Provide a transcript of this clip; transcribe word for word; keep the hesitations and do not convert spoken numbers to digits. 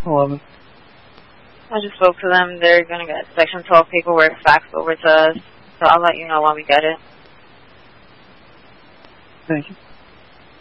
eleven. I just spoke to them. They're going to get Section twelve paperwork faxed over to us, so I'll let you know when we get it. Thank you.